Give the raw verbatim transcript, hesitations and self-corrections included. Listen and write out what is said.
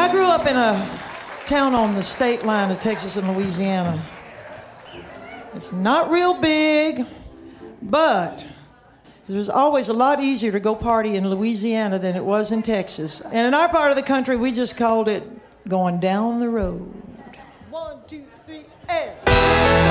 I grew up in a town on the state line of Texas and Louisiana. It's not real big, but it was always a lot easier to go party in Louisiana than it was in Texas. And in our part of the country, we just called it going down the road. One, two, three, and...